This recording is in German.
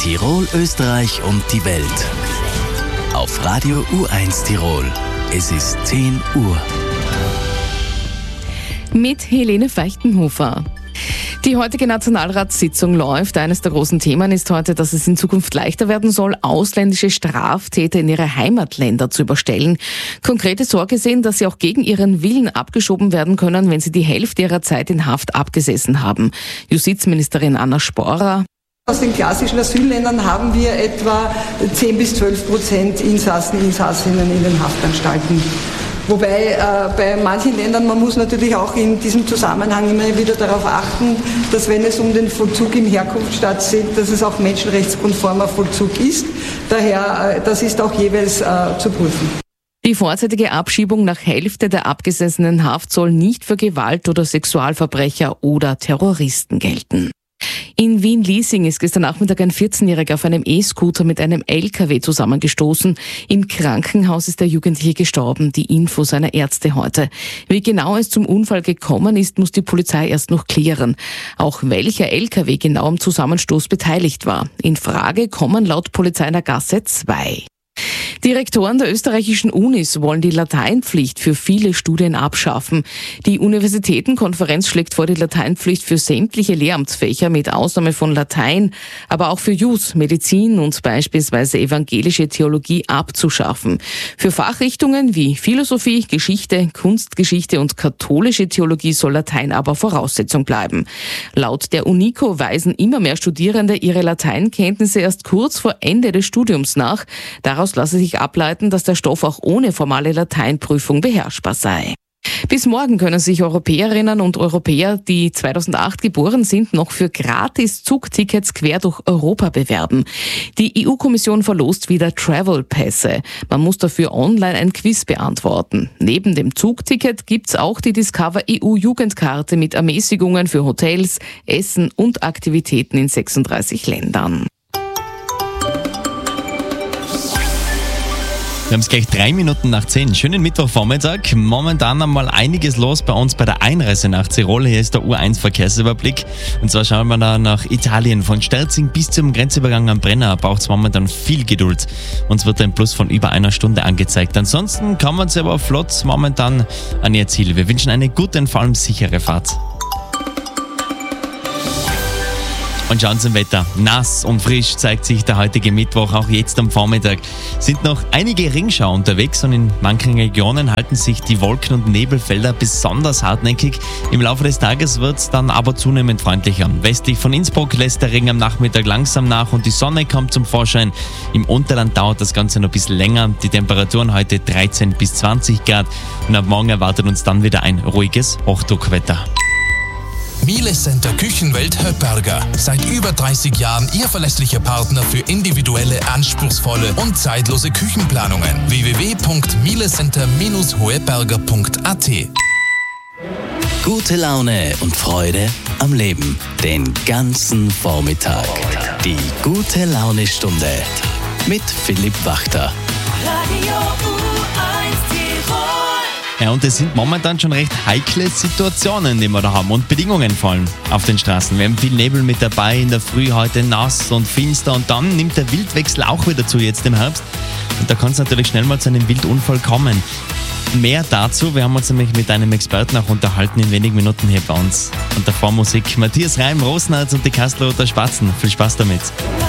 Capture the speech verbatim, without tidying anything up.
Tirol, Österreich und die Welt. Auf Radio U eins Tirol. Es ist zehn Uhr. Mit Helene Feichtenhofer. Die heutige Nationalratssitzung läuft. Eines der großen Themen ist heute, dass es in Zukunft leichter werden soll, ausländische Straftäter in ihre Heimatländer zu überstellen. Konkrete Sorge sehen, dass sie auch gegen ihren Willen abgeschoben werden können, wenn sie die Hälfte ihrer Zeit in Haft abgesessen haben. Justizministerin Anna Sporer. Aus den klassischen Asylländern haben wir etwa zehn bis zwölf Prozent Insassen, Insassinnen in den Haftanstalten. Wobei äh, bei manchen Ländern, man muss natürlich auch in diesem Zusammenhang immer wieder darauf achten, dass wenn es um den Vollzug im Herkunftsstaat geht, dass es auch menschenrechtskonformer Vollzug ist. Daher, äh, das ist auch jeweils äh, zu prüfen. Die vorzeitige Abschiebung nach Hälfte der abgesessenen Haft soll nicht für Gewalt- oder Sexualverbrecher oder Terroristen gelten. In Wien-Liesing ist gestern Nachmittag ein vierzehnjähriger auf einem E-Scooter mit einem L K W zusammengestoßen. Im Krankenhaus ist der Jugendliche gestorben. Die Info seiner Ärzte heute. Wie genau es zum Unfall gekommen ist, muss die Polizei erst noch klären. Auch welcher L K W genau am Zusammenstoß beteiligt war. In Frage kommen laut Polizei in der Gasse zwei. Die Rektoren der österreichischen Unis wollen die Lateinpflicht für viele Studien abschaffen. Die Universitätenkonferenz schlägt vor, die Lateinpflicht für sämtliche Lehramtsfächer mit Ausnahme von Latein, aber auch für Jus, Medizin und beispielsweise evangelische Theologie abzuschaffen. Für Fachrichtungen wie Philosophie, Geschichte, Kunstgeschichte und katholische Theologie soll Latein aber Voraussetzung bleiben. Laut der UNICO weisen immer mehr Studierende ihre Lateinkenntnisse erst kurz vor Ende des Studiums nach. Daraus lasse sich ableiten, dass der Stoff auch ohne formale Lateinprüfung beherrschbar sei. Bis morgen können sich Europäerinnen und Europäer, die zweitausendacht geboren sind, noch für gratis Zugtickets quer durch Europa bewerben. Die E U-Kommission verlost wieder Travel-Pässe. Man muss dafür online ein Quiz beantworten. Neben dem Zugticket gibt's auch die Discover E U-Jugendkarte mit Ermäßigungen für Hotels, Essen und Aktivitäten in sechsunddreißig Ländern. Wir haben es gleich drei Minuten nach zehn. Schönen Mittwochvormittag. Momentan einmal einiges los bei uns bei der Einreise nach Tirol. Hier ist der U eins Verkehrsüberblick. Und zwar schauen wir da nach Italien. Von Sterzing bis zum Grenzübergang am Brenner braucht es momentan viel Geduld. Uns wird ein Plus von über einer Stunde angezeigt. Ansonsten kommen Sie aber flott momentan an Ihr Ziel. Wir wünschen eine gute und vor allem sichere Fahrt. Und schauen zum Wetter. Nass und frisch zeigt sich der heutige Mittwoch, auch jetzt am Vormittag. Sind noch einige Ringschauer unterwegs und in manchen Regionen halten sich die Wolken- und Nebelfelder besonders hartnäckig. Im Laufe des Tages wird es dann aber zunehmend freundlicher. Westlich von Innsbruck lässt der Regen am Nachmittag langsam nach und die Sonne kommt zum Vorschein. Im Unterland dauert das Ganze noch ein bisschen länger. Die Temperaturen heute dreizehn bis zwanzig Grad und ab morgen erwartet uns dann wieder ein ruhiges Hochdruckwetter. Miele Center Küchenwelt Höpperger. Seit über dreißig Jahren Ihr verlässlicher Partner für individuelle, anspruchsvolle und zeitlose Küchenplanungen. w w w punkt mielecenter Bindestrich hoeberger punkt a t. Gute Laune und Freude am Leben. Den ganzen Vormittag. Die gute Laune-Stunde mit Philipp Wachter. Radio U eins Tirol. Ja, und es sind momentan schon recht heikle Situationen, die wir da haben und Bedingungen vor allem auf den Straßen. Wir haben viel Nebel mit dabei, in der Früh heute nass und finster und dann nimmt der Wildwechsel auch wieder zu jetzt im Herbst und da kann es natürlich schnell mal zu einem Wildunfall kommen. Mehr dazu, wir haben uns nämlich mit einem Experten auch unterhalten in wenigen Minuten hier bei uns. Und davor Musik Matthias Reim, Rosenherz und die Kastelruther Spatzen. Viel Spaß damit.